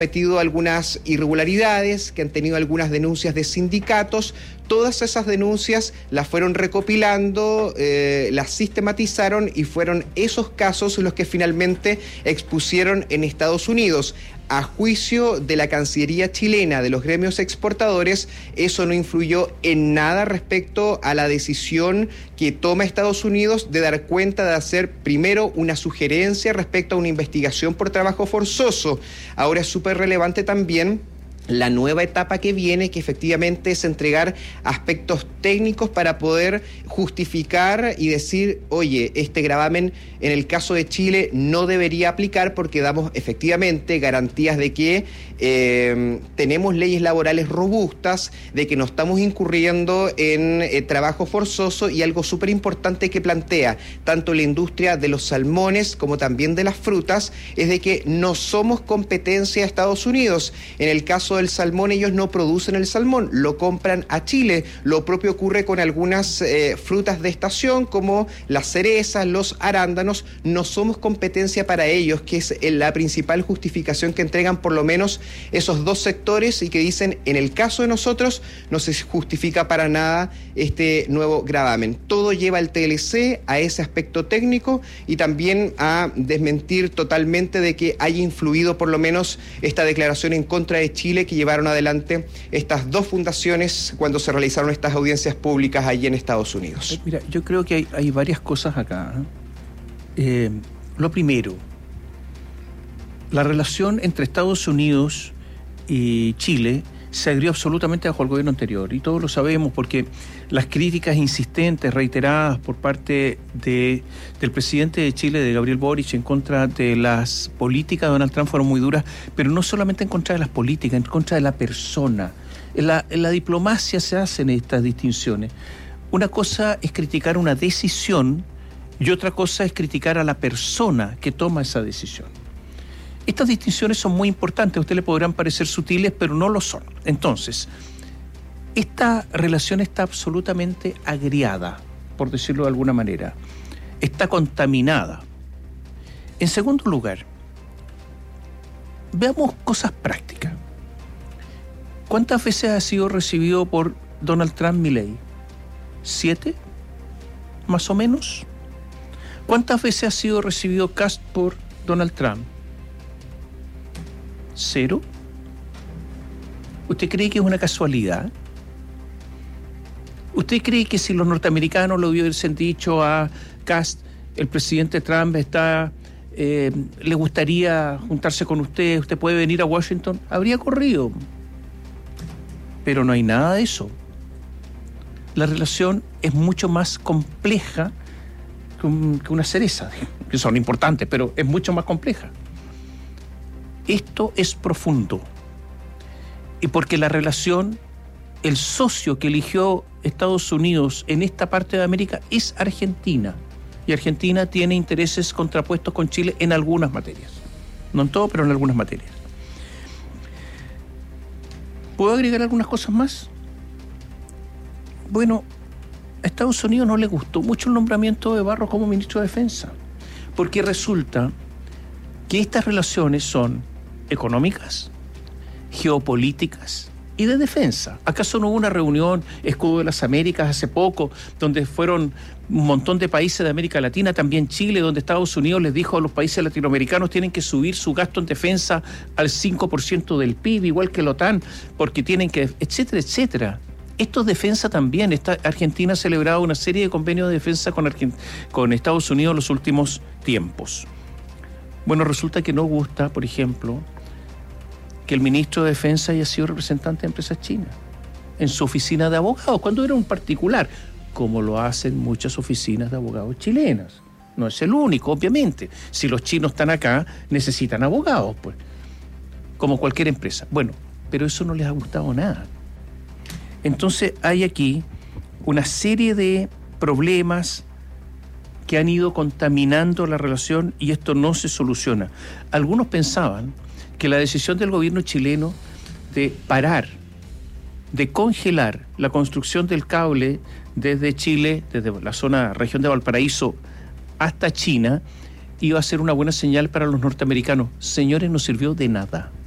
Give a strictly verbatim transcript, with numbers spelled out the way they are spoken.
cometido algunas irregularidades, que han tenido algunas denuncias de sindicatos. Todas esas denuncias las fueron recopilando, eh, las sistematizaron y fueron esos casos los que finalmente expusieron en Estados Unidos. A juicio de la Cancillería chilena, de los gremios exportadores, eso no influyó en nada respecto a la decisión que toma Estados Unidos de dar cuenta de hacer primero una sugerencia respecto a una investigación por trabajo forzoso. Ahora es súper relevante también la nueva etapa que viene, que efectivamente es entregar aspectos técnicos para poder justificar y decir, oye, este gravamen en el caso de Chile no debería aplicar porque damos efectivamente garantías de que eh, tenemos leyes laborales robustas, de que no estamos incurriendo en eh, trabajo forzoso, y algo súper importante que plantea tanto la industria de los salmones como también de las frutas, es de que no somos competencia de Estados Unidos. En el caso del salmón, ellos no producen el salmón, lo compran a Chile. Lo propio ocurre con algunas eh, frutas de estación como las cerezas, los arándanos. No somos competencia para ellos, que es la principal justificación que entregan por lo menos esos dos sectores, y que dicen, en el caso de nosotros no se justifica para nada este nuevo gravamen. Todo lleva al T L C a ese aspecto técnico y también a desmentir totalmente de que haya influido por lo menos esta declaración en contra de Chile que llevaron adelante estas dos fundaciones cuando se realizaron estas audiencias públicas allí en Estados Unidos. Mira, yo creo que hay, hay varias cosas acá. Eh, lo primero, la relación entre Estados Unidos y Chile se agrió absolutamente bajo el gobierno anterior, y todos lo sabemos porque las críticas insistentes, reiteradas por parte de, del presidente de Chile, de Gabriel Boric, en contra de las políticas de Donald Trump fueron muy duras, pero no solamente en contra de las políticas, en contra de la persona. En la, en la diplomacia se hacen estas distinciones. Una cosa es criticar una decisión y otra cosa es criticar a la persona que toma esa decisión. Estas distinciones son muy importantes, a usted le podrán parecer sutiles, pero no lo son. Entonces, esta relación está absolutamente agriada, por decirlo de alguna manera. Está contaminada. En segundo lugar, veamos cosas prácticas. ¿Cuántas veces ha sido recibido por Donald Trump Milei? ¿Siete? ¿Más o menos? ¿Cuántas veces ha sido recibido Kast por Donald Trump? ¿Cero? ¿Usted cree que es una casualidad? ¿Usted cree que si los norteamericanos le hubiesen dicho a Kast, el presidente Trump está, eh, le gustaría juntarse con usted, usted puede venir a Washington, habría corrido? Pero no hay nada de eso. La relación es mucho más compleja que, un, que una cereza, que son importantes, pero es mucho más compleja. Esto es profundo. Y porque la relación, el socio que eligió Estados Unidos en esta parte de América es Argentina. Y Argentina tiene intereses contrapuestos con Chile en algunas materias. No en todo, pero en algunas materias. ¿Puedo agregar algunas cosas más? Bueno, a Estados Unidos no le gustó mucho el nombramiento de Barros como ministro de Defensa, porque resulta que estas relaciones son económicas, geopolíticas y de defensa. ¿Acaso no hubo una reunión Escudo de las Américas hace poco, donde fueron un montón de países de América Latina, también Chile, donde Estados Unidos les dijo a los países latinoamericanos tienen que subir su gasto en defensa al cinco por ciento del P I B, igual que la OTAN, porque tienen que, etcétera, etcétera? Esto es defensa también. Esta, Argentina ha celebrado una serie de convenios de defensa con, Argent- con Estados Unidos en los últimos tiempos. Bueno, resulta que no gusta, por ejemplo, que el ministro de Defensa haya sido representante de empresas chinas en su oficina de abogados, cuando era un particular, como lo hacen muchas oficinas de abogados chilenas. No es el único, obviamente. Si los chinos están acá, necesitan abogados, pues, como cualquier empresa. Bueno, pero eso no les ha gustado nada. Entonces hay aquí una serie de problemas que han ido contaminando la relación y esto no se soluciona. Algunos pensaban que la decisión del gobierno chileno de parar, de congelar la construcción del cable desde Chile, desde la zona, región de Valparaíso hasta China, iba a ser una buena señal para los norteamericanos. Señores, no sirvió de nada.